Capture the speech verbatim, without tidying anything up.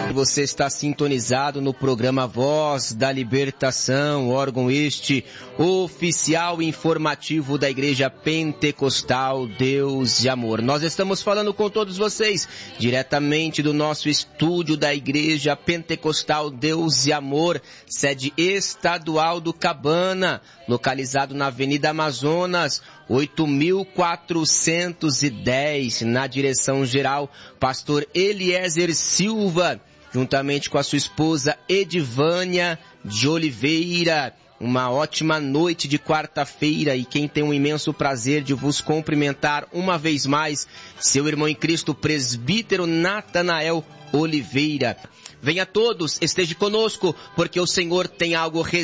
Você está sintonizado no programa Voz da Libertação, órgão este oficial informativo da Igreja Pentecostal Deus de Amor. Nós estamos falando com todos vocês diretamente do nosso estúdio da Igreja Pentecostal Deus de Amor, sede estadual do Cabana, localizado na Avenida Amazonas, oito mil quatrocentos e dez, na direção geral, pastor Eliezer Silva, juntamente com a sua esposa Edivânia de Oliveira. Uma ótima noite de quarta-feira, e quem tem um imenso prazer de vos cumprimentar uma vez mais, seu irmão em Cristo, presbítero Natanael Oliveira. Venha todos, esteja conosco, porque o Senhor tem algo reservado